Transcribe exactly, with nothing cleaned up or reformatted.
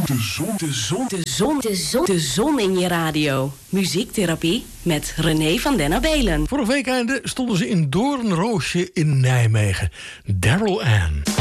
de zon, de zon, de zon, de zon, de zon in je radio. Muziektherapie met René van den Abelen. Vorig weekende stonden ze in Doornroosje in Nijmegen. Daryl Ann.